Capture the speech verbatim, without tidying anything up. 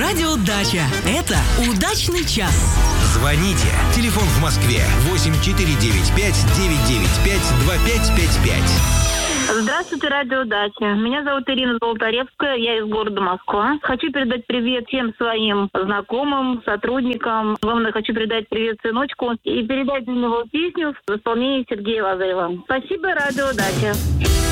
Радио Дача. Это удачный час. Звоните. Телефон в Москве восемь четыре девять пять девять девять пять два пять пять пять. Здравствуйте, Радио Дача. Меня зовут Ирина Золотаревская, я из города Москва. Хочу передать привет всем своим знакомым, сотрудникам. Главное, хочу передать привет сыночку и передать для него песню в исполнении Сергея Лазарева. Спасибо, Радио Дача.